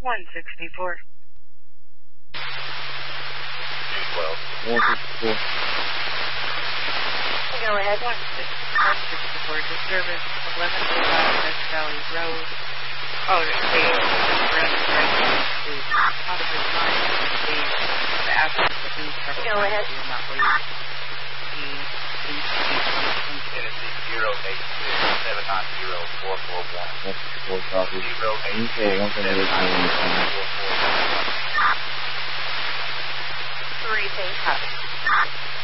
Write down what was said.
164. 212. 164. Go ahead. 164 to service 1105 West Valley Road. Oh, the is out of his mind. The absence of news coverage. Go ahead. Will not leave. Tennessee 086-790-441. 164 copy. 086-790-441. 3 things happen.